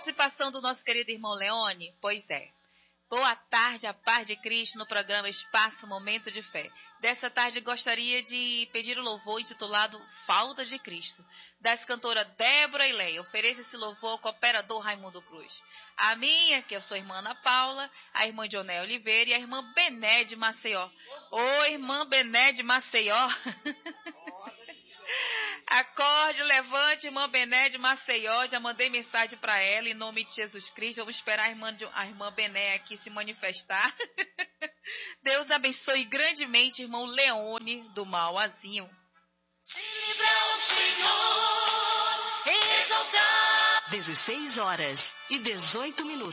participação do nosso querido irmão Leone? Pois é. Boa tarde, a paz de Cristo no programa Espaço Momento de Fé. Dessa tarde gostaria de pedir o louvor intitulado Falta de Cristo, das cantoras Débora e Leia. Ofereça esse louvor ao cooperador Raimundo Cruz. A minha, que eu sou a irmã Ana Paula, a irmã Dioné Oliveira e a irmã Bené de Maceió. Ô, irmã Bené de Maceió. Acorde, levante, irmã Bené de Maceió. Já mandei mensagem para ela em nome de Jesus Cristo. Vamos esperar a irmã Bené aqui se manifestar. Deus abençoe grandemente, irmão Leone do Mauazinho. Se livra o Senhor, exaltar. 16 horas e 18 minutos.